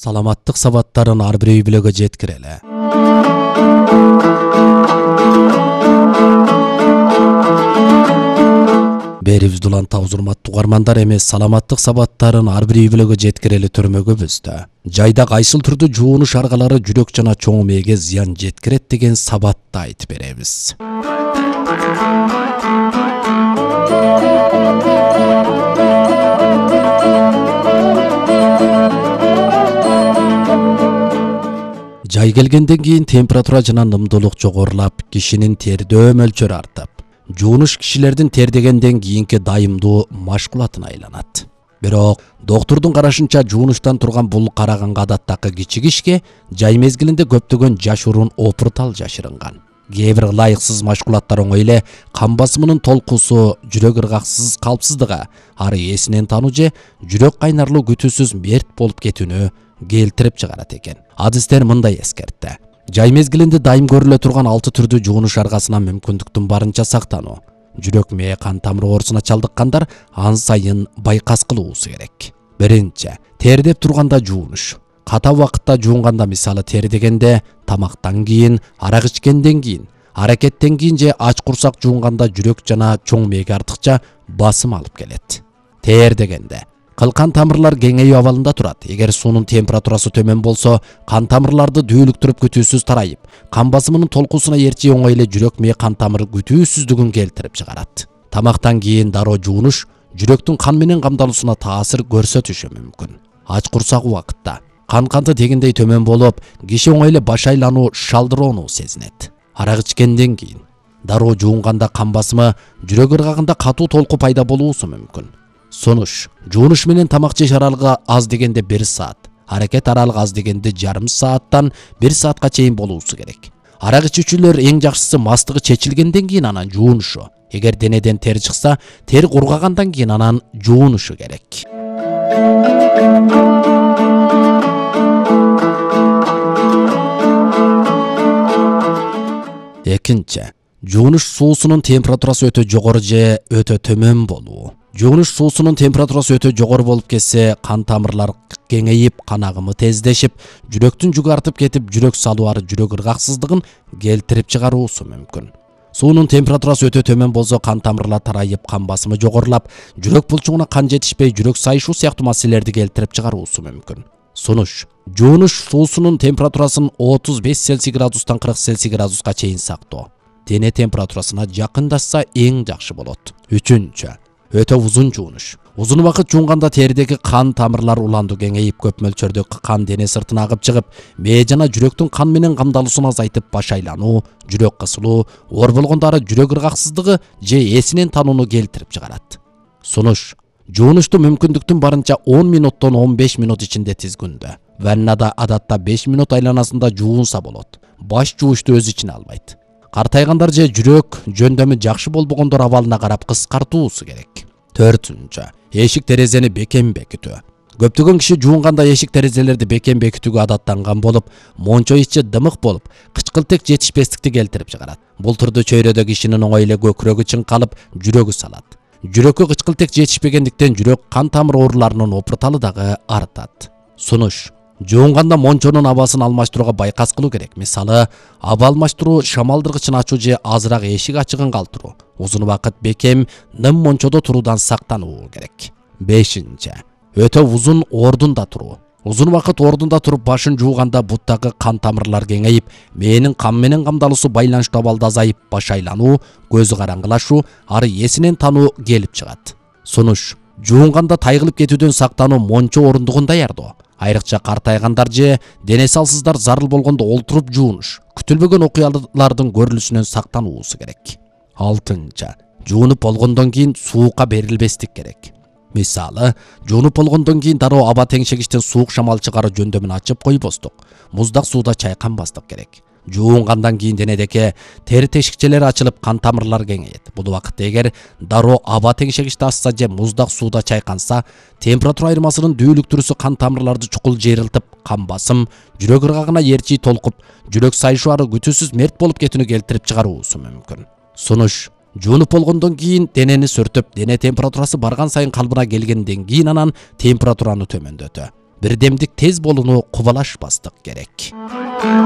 Саламаттык сабаттарын ар бир үй бүлөгө жеткирели. Берибиз дуланта урматтуу угармандар, эмес саламаттык сабаттарын ар бир үй бүлөгө жеткирели төрмөгөбүздө. Жайда кайсыл түрдүү жуунуш аргалары жүрөк жана чоң мээге зыян жеткирет деген сабатты айтып беребиз. Жай келгенден кийин температура жана нымдуулук жогорулап, кишинин тердөө мөлчөрү артып, жуунуш кишилердин тердегенден кийинки дайымдуу машкулатына айланат. Бирок доктурдун карашынча жуунуштан турган бул караганга адаттагы кичик ишке жай мезгилинде көптөгөн жаш урун опуртал жашырынган. Кээ бир ылайыксыз машкулаттар оңой эле кан басымынын толкусу, жүрөк ыргаксыз калпсыздыгы, ары эсинен таануу же жүрөк кайнарлуу күтүүсүз мерт болуп кетүүнү келтирип чыгарат экен. Адистер мындай эскертти. Жай мезгилинде дайым көрүлө турган 6 түрдүү жуунуш аргасынан мүмкүндүктүн барынча сактануу. Жүрөк мээ кан тамыр оорусуна чалдыккандар ан сайын байкас кылуусу керек. Биринчи, тердеп турганда жуунуш. Ката убакытта жуунганда, мисалы тердегенде, тамактан кийин, арак ичкенден кийин, аракеттен кийин же ач курсак жуунганда жүрөк жана чоң мээге артыкча басым алып келет. Тердегенде кылкан тамырлар кеңейүү абалында турат. Эгер суунун температурасы төмөн болсо, кан тамырларды дүүлүктүрүп күтүүсүз тарайып, кан басымынын толкусуна эрчи оңой эле жүрөк мээ кан тамыр күтүүсүздүгүн келтирип чыгарат. Тамактан кийин дароо жуунуш жүрөктүн кан менен камдалуусуна таасир көрсөтүшү мүмкүн. Ач курсак убакытта кан канты дегендей төмөн болуп, киши оңой эле баш айлануу, шалдыроону сезинет. Арак ичкенден кийин дароо жуунганда кан басымы, жүрөк ыргагында катуу толку пайда болуусу мүмкүн. Сунуш, жуунуш менен тамак жеш аралыгы аз дегенде 1 саат, аракет аралыгы аз дегенде жарым сааттан 1 саатка чейин болуусу керек. Арак ичүүчүлөр эң жакшысы мастыгы чечилгенден кийин анан жуунушу. Эгер денеден тер чыкса, тер кургагандан кийин анан жуунушу керек. Экинчи, жуунуш суусунун температурасы өтө жогору же өтө төмөн болуу. Жуунуш суусунун температурасы өтө жогору болуп кетсе, кан тамырлар кеңейип, кан агымы тездешип, жүрөктүн жүгү артып кетип, жүрөк салуу ары жүрөк ыргаксыздыгын келтирип чыгаруусу мүмкүн. Суунун температурасы өтө төмөн болсо, кан тамырлар тарайып, кан басымы жогорулап, жүрөк булчугуна кан жетишпей, жүрөк сайышуу сыяктуу маселелерди келтирип чыгаруусу мүмкүн. Сунуш, жуунуш суусунун температурасын 35 Цельсий градустан 40 Цельсий градуска чейин сактоо. Дене температурасына жакындашса эң жакшы болот. Үчүнчү, өтө узун жуунуш. Узун убакыт жуунганда тердеги кан тамырлар уландуу кеңейип, көп мөлчөрдө кан дене сыртына агып чыгып, мээ жана жүрөктүн кан менен камдалуусун азайтып, баш айлануу, жүрөк кысылуу, оор болгондо ары жүрөк ыргаксыздыгы же эсинен таанууну келтирип чыгарат. Сунуш, жуунушту мүмкүндүктүн барынча 10 минуттон 15 минут ичинде тизгүндө. Ваннада адатта 5 минут айланасында жуунса болот. Баш жуушту өз ичине албайт. Картайгандар же жүрөк жөндөмү жакшы болбогондор абалына карап кыскартуусу керек. Төртүнчү, эшик терезени бекем бекитүү. Көптөгөн киши жуунганда эшик терезелерди бекем бекитүүгө адаттанган болуп, мончо ичи дымык болуп, кычкылтек жетишпестикти келтирип чыгарат. Бул түрдө чөйрөдө кишинин оңой эле көкүрөгү чыңкалып, жүрөгү салат. Жүрөккө кычкылтек жетишпегендиктен жүрөк кан тамыр ооруларынын опурталы дагы артат. Сунуш, жуунганда мончонун абасын алмаштырууга байкас кылуу керек. Мисалы, аба алмаштыруу, шамалдыргычын ачуу же азыраак эшик ачыгын калтыруу. Узун убакыт бекем, ным мончодо туруудан сактануу керек. Бешинчи, өтө узун ордунда туруу. Узун убакыт ордунда туруп башын жууганда буттагы кан тамырлар кеңейип, мээнин кан менен камдалуусу байланыштуу абалда азайып, баш айлануу, көзү караңгылашуу, ары эсинен таануу келип чыгат. Сунуш, жуунганда тайгылып кетүүдөн сактануу, мончо орундугун даярдоо. Айрыкча картайгандар же дене салсыздар зарыл болгондо олтуруп жуунуш, күтүлбөгөн окуялардын көрүлүшүнөн сактануусу керек. Алтынчы, жуунуп болгондон кийин суукка берилбестик керек. Мисалы, жуунуп болгондон кийин дароо аба теңшегичтен суук шамал чыгаруу жөндөмүн ачып койбостук. Муздак сууда чайканбастык керек. Жуунгандан кийин денедеги тери тешикчелери ачылып, кан тамырлар кеңейет. Бул убакытта эгер дароо аба теңшегичте асса же муздак сууда чайканса, температура айырмасынын дүүлүктүрүүсү кан тамырларды чукул жыйрылтып, кан басым, жүрөк ыргагына эрчий толкуп, жүрөк сайышуу ары күтүүсүз мерт болуп кетүүнү келтирип чыгаруусу мүмкүн. Сунуш, жуунуп болгондон кийин денени сүртүп, дене температурасы барган сайын калыбына келгенден кийин анан температураны төмөндөтө. бирдемдик тез болууну кубалашпастык керек.